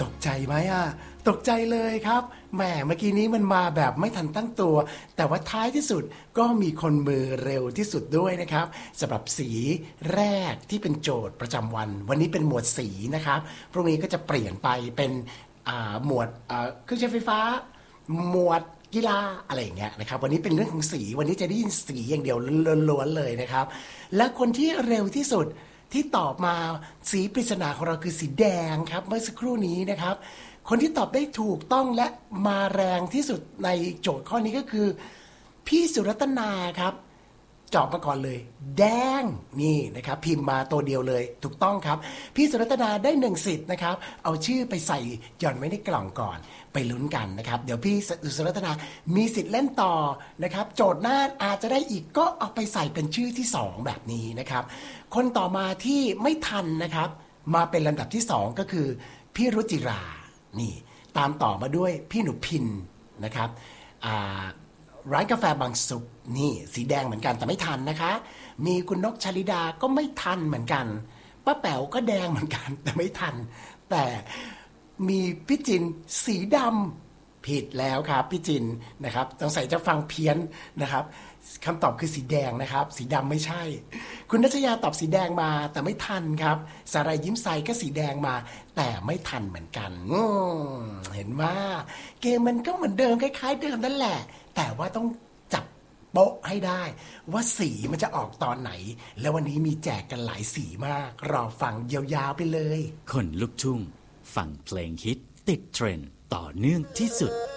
ตกใจไหมตกใจเลยครับแหมเมื่อกี้นี้มันมาแบบไม่ทันตั้งตัวแต่ว่าท้ายที่สุดก็มีคนมือเร็วที่สุดด้วยนะครับสำหรับสีแรกที่เป็นโจทย์ประจำวันนี้เป็นหมวดสีนะครับพรุ่งนี้ก็จะเปลี่ยนไปเป็นหมวดเครื่องใช้ไฟฟ้าหมวดกีฬาอะไรอย่างเงี้ยนะครับวันนี้เป็นเรื่องของสีวันนี้จะได้ยินสีอย่างเดียวล้วนๆเลยนะครับและคนที่เร็วที่สุดที่ตอบมาสีปริศนาของเราคือสีแดงครับเมื่อสักครู่นี้นะครับคนที่ตอบได้ถูกต้องและมาแรงที่สุดในโจทย์ข้อนี้ก็คือพี่สุรัตนาครับจอบมาก่อนเลยแดงนี่นะครับพิมพ์มาตัวเดียวเลยถูกต้องครับพี่สุรัตนาได้1สิทธิ์นะครับเอาชื่อไปใส่หย่อนไว้ในกล่องก่อนไปลุ้นกันนะครับเดี๋ยวพี่สุรัตนามีสิทธิ์เล่นต่อนะครับโจทย์หน้าอาจจะได้อีกก็เอาไปใส่เป็นชื่อที่2แบบนี้นะครับคนต่อมาที่ไม่ทันนะครับมาเป็นลำดับที่2ก็คือพี่รุจิรานี่ตามต่อมาด้วยพี่หนูพินนะครับร้านกาแฟบางสุขนี่สีแดงเหมือนกันแต่ไม่ทันนะคะมีคุณนกชลิดาก็ไม่ทันเหมือนกันป้าแป๋วก็แดงเหมือนกันแต่ไม่ทันแต่มีพี่จินสีดำผิดแล้วครับพี่จินนะครับสงสัยจะฟังเพี้ยนนะครับคำตอบคือสีแดงนะครับสีดำไม่ใช่คุณนัชยาตอบสีแดงมาแต่ไม่ทันครับสารายยิ้มใสก็สีแดงมาแต่ไม่ทันเหมือนกันเห็นว่าเกมมันก็เหมือนเดิมคล้ายๆเดิมนั่นแหละแต่ว่าต้องจับโป๊ะให้ได้ว่าสีมันจะออกตอนไหนแล้ววันนี้มีแจกกันหลายสีมากรอฟังยาวๆไปเลยคนลุกทุ่งฟังเพลงฮิตติดเทรนด์ต่อเนื่องที่สุด